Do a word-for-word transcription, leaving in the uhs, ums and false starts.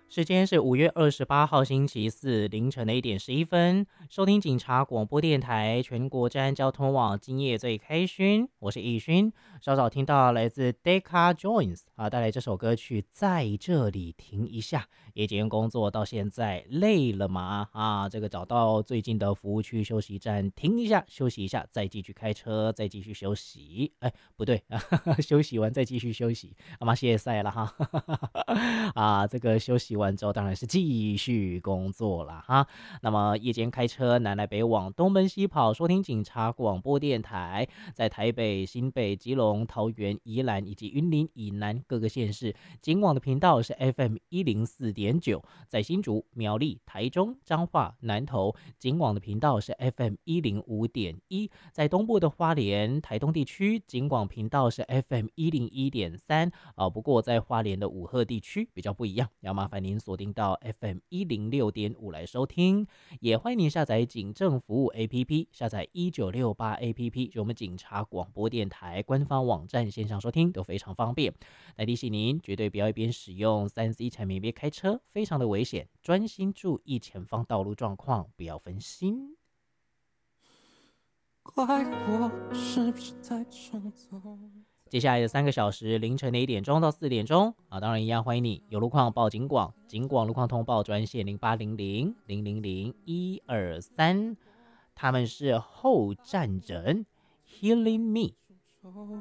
时间是五月二十八号星期四凌晨的一点十一分，收听警察广播电台全国治安交通网今夜最开勋，我是易勋。稍早听到来自 Decca Jones 啊带来这首歌曲，在这里停一下。夜间工作到现在累了吗？啊，这个找到最近的服务区休息站停一下，休息一下，再继续开车，再继续休息。哎，不对，休息完再继续休息。阿妈谢赛了哈，啊，这个休息完之后当然是继续工作了哈。那么夜间开车南来北往，东奔西跑，收听警察广播电台，在台北、新北、基隆、桃园、宜兰以及云林以南各个县市，警广的频道是 F M 一零四点九，在新竹、苗栗、台中、彰化、南投，警广的频道是 F M 一零五点一，在东部的花莲、台东地区，警广频道是 F M 一零一点三啊。不过在花莲的武鹤地区比较不一样，要麻烦您锁定到 F M 一零六点五来收听。也欢迎您下载警政服务 A P P， 下载一九六八 A P P， 就我们警察广播电台官方网站线上收听都非常方便。来提醒您，绝对不要一边使用 三 C 产品一边开车，非常的危险，专心注意前方道路状况，不要分心。怪我是不是太冲动？接下来的三个小时，凌晨的一点钟到四点钟啊，当然一样欢迎你有路况报警广，警广路况通报专线零八零零零零零一二三，他们是后站人 Healing Me。